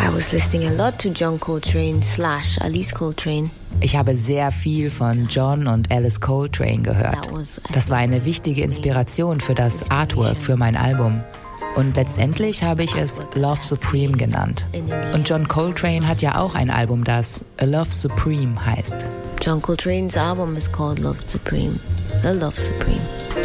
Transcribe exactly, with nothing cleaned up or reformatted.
I was listening a lot to John Coltrane slash Alice Coltrane. Ich habe sehr viel von John und Alice Coltrane gehört. Das war eine wichtige Inspiration für das Artwork für mein Album. Und letztendlich habe ich es Love Supreme genannt. Und John Coltrane hat ja auch ein Album, das A Love Supreme heißt. John Coltrane's album is called Love Supreme. A Love Supreme.